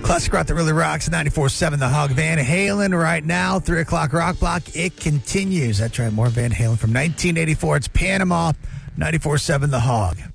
Classic rock that really rocks. 94.7 The Hog. Van Halen right now. 3 o'clock rock block. It continues. That's right. More Van Halen from 1984. It's Panama. 94.7 The Hog.